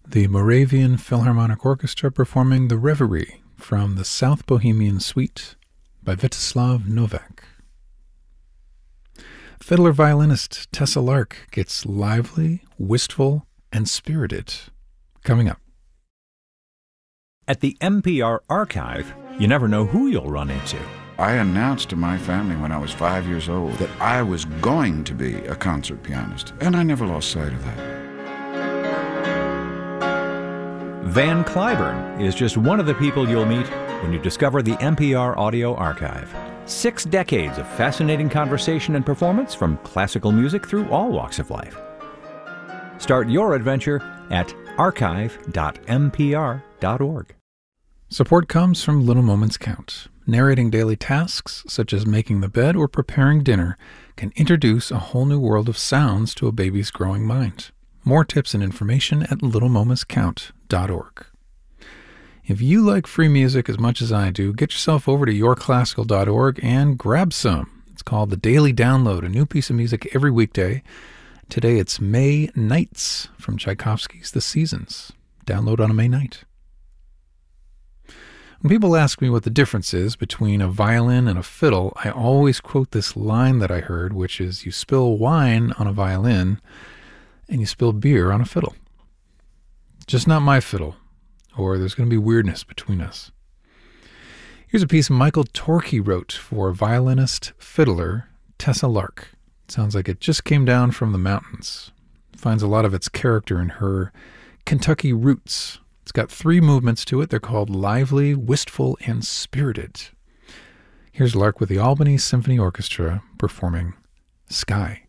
the Moravian Philharmonic Orchestra performing The Reverie from the South Bohemian Suite by Vítězslav Novák. Fiddler violinist Tessa Lark gets lively, wistful, and spirited. Coming up. At the NPR Archive, you never know who you'll run into. I announced to my family when I was 5 years old that I was going to be a concert pianist, and I never lost sight of that. Van Cliburn is just one of the people you'll meet when you discover the NPR Audio Archive. 6 decades of fascinating conversation and performance from classical music through all walks of life. Start your adventure at archive.npr.org. Support comes from Little Moments Count. Narrating daily tasks, such as making the bed or preparing dinner, can introduce a whole new world of sounds to a baby's growing mind. More tips and information at littlemomentscount.org. If you like free music as much as I do, get yourself over to yourclassical.org and grab some. It's called The Daily Download, a new piece of music every weekday. Today it's May Nights from Tchaikovsky's The Seasons. Download on a May night. When people ask me what the difference is between a violin and a fiddle, I always quote this line that I heard, which is, you spill wine on a violin and you spill beer on a fiddle. Just not my fiddle, or there's going to be weirdness between us. Here's a piece Michael Torke wrote for violinist fiddler Tessa Lark. It sounds like it just came down from the mountains. It finds a lot of its character in her Kentucky roots. It's got 3 movements to it. They're called lively, wistful, and spirited. Here's Lark with the Albany Symphony Orchestra performing Sky.